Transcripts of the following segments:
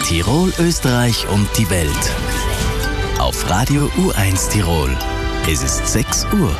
Tirol, Österreich und die Welt. Auf Radio U1 Tirol. Es ist 6 Uhr.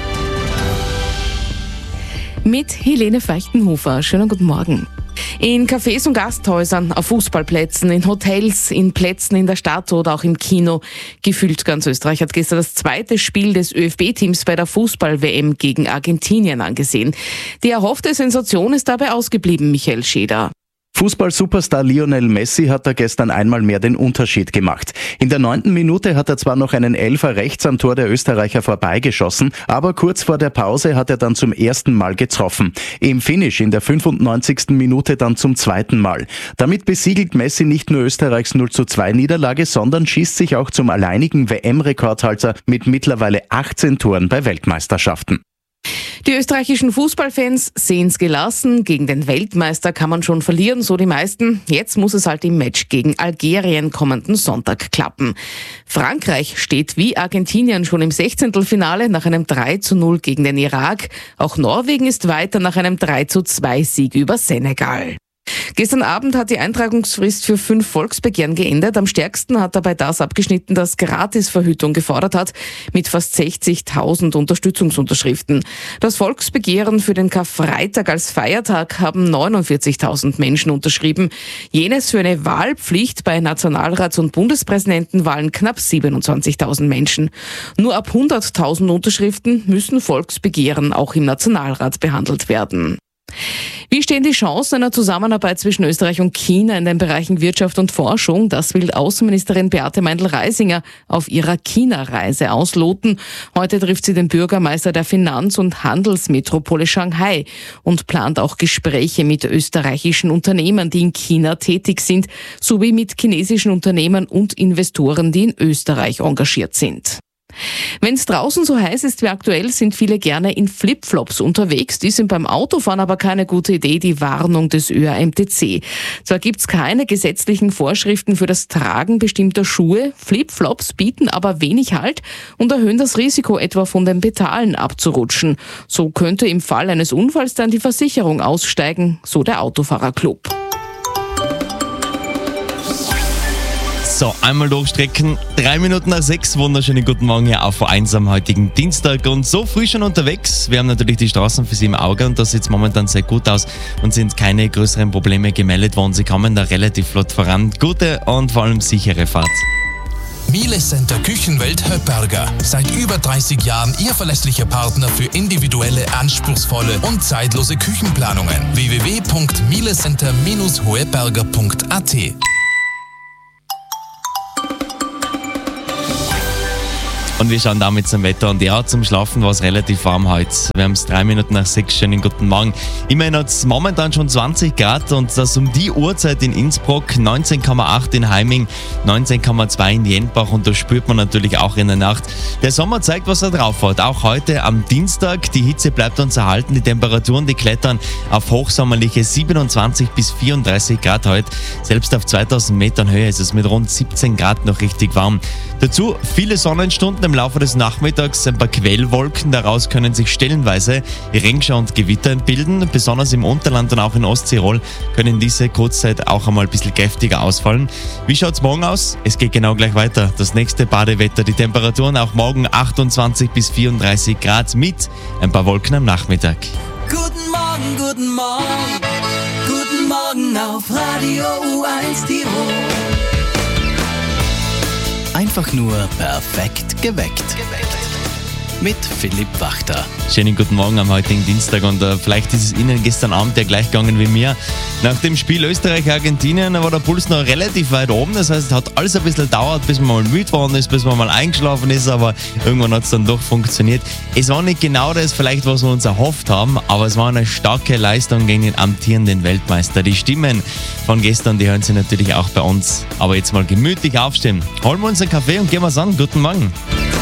Mit Helene Feuchtenhofer. Schönen guten Morgen. In Cafés und Gasthäusern, auf Fußballplätzen, in Hotels, in Plätzen in der Stadt oder auch im Kino. Gefühlt ganz Österreich hat gestern das zweite Spiel des ÖFB-Teams bei der Fußball-WM gegen Argentinien angesehen. Die erhoffte Sensation ist dabei ausgeblieben, Michael Scheder. Fußball-Superstar Lionel Messi hat da gestern einmal mehr den Unterschied gemacht. In der 9. Minute hat er zwar noch einen Elfer rechts am Tor der Österreicher vorbeigeschossen, aber kurz vor der Pause hat er dann zum ersten Mal getroffen. Im Finish in der 95. Minute dann zum zweiten Mal. Damit besiegelt Messi nicht nur Österreichs 0:2 Niederlage, sondern schießt sich auch zum alleinigen WM-Rekordhalter mit mittlerweile 18 Toren bei Weltmeisterschaften. Die österreichischen Fußballfans sehen's gelassen. Gegen den Weltmeister kann man schon verlieren, so die meisten. Jetzt muss es halt im Match gegen Algerien kommenden Sonntag klappen. Frankreich steht wie Argentinien schon im 16. nach einem 3:0 gegen den Irak. Auch Norwegen ist weiter nach einem 3:2 Sieg über Senegal. Gestern Abend hat die Eintragungsfrist für 5 Volksbegehren geendet. Am stärksten hat dabei das abgeschnitten, das Gratisverhütung gefordert hat, mit fast 60.000 Unterstützungsunterschriften. Das Volksbegehren für den Karfreitag als Feiertag haben 49.000 Menschen unterschrieben. Jenes für eine Wahlpflicht bei Nationalrats- und Bundespräsidentenwahlen knapp 27.000 Menschen. Nur ab 100.000 Unterschriften müssen Volksbegehren auch im Nationalrat behandelt werden. Wie stehen die Chancen einer Zusammenarbeit zwischen Österreich und China in den Bereichen Wirtschaft und Forschung? Das will Außenministerin Beate Meindl-Reisinger auf ihrer China-Reise ausloten. Heute trifft sie den Bürgermeister der Finanz- und Handelsmetropole Shanghai und plant auch Gespräche mit österreichischen Unternehmen, die in China tätig sind, sowie mit chinesischen Unternehmen und Investoren, die in Österreich engagiert sind. Wenn es draußen so heiß ist wie aktuell, sind viele gerne in Flipflops unterwegs. Die sind beim Autofahren aber keine gute Idee, die Warnung des ÖAMTC. Zwar gibt's keine gesetzlichen Vorschriften für das Tragen bestimmter Schuhe, Flipflops bieten aber wenig Halt und erhöhen das Risiko, etwa von den Pedalen abzurutschen. So könnte im Fall eines Unfalls dann die Versicherung aussteigen, so der Autofahrerclub. So, einmal durchstrecken. 3 Minuten nach 6. Wunderschönen guten Morgen hier auf V1 am heutigen Dienstag. Und so früh schon unterwegs. Wir haben natürlich die Straßen für Sie im Auge und das sieht momentan sehr gut aus und sind keine größeren Probleme gemeldet worden. Sie kommen da relativ flott voran. Gute und vor allem sichere Fahrt. Miele Center Küchenwelt Höpperger. Seit über 30 Jahren Ihr verlässlicher Partner für individuelle, anspruchsvolle und zeitlose Küchenplanungen. www.mielecenter-hoeberger.at. Und wir schauen damit zum Wetter. Und ja, zum Schlafen war es relativ warm heute. Wir haben es 3 Minuten nach 6. Schönen guten Morgen. Immerhin hat es momentan schon 20 Grad und das um die Uhrzeit in Innsbruck, 19,8 in Heiming, 19,2 in Jenbach und das spürt man natürlich auch in der Nacht. Der Sommer zeigt, was er drauf hat. Auch heute am Dienstag. Die Hitze bleibt uns erhalten. Die Temperaturen, die klettern auf hochsommerliche 27 bis 34 Grad heute. Selbst auf 2000 Metern Höhe ist es mit rund 17 Grad noch richtig warm. Dazu viele Sonnenstunden im Laufe des Nachmittags, ein paar Quellwolken, daraus können sich stellenweise Regenschauer und Gewitter bilden. Besonders im Unterland und auch in Osttirol können diese Kurzzeit auch einmal ein bisschen kräftiger ausfallen. Wie schaut's morgen aus? Es geht genau gleich weiter. Das nächste Badewetter, die Temperaturen auch morgen 28 bis 34 Grad mit ein paar Wolken am Nachmittag. Guten Morgen, guten Morgen, guten Morgen auf Radio U1 Tirol. Einfach nur perfekt geweckt. Mit Philipp Wachter. Schönen guten Morgen am heutigen Dienstag und vielleicht ist es Ihnen gestern Abend ja gleich gegangen wie mir. Nach dem Spiel Österreich-Argentinien war der Puls noch relativ weit oben, das heißt, es hat alles ein bisschen gedauert, bis man mal müde geworden ist, bis man mal eingeschlafen ist, aber irgendwann hat es dann doch funktioniert. Es war nicht genau das vielleicht, was wir uns erhofft haben, aber es war eine starke Leistung gegen den amtierenden Weltmeister. Die Stimmen von gestern, die hören Sie natürlich auch bei uns, aber jetzt mal gemütlich aufstehen. Holen wir uns einen Kaffee und gehen wir's an. Guten Morgen.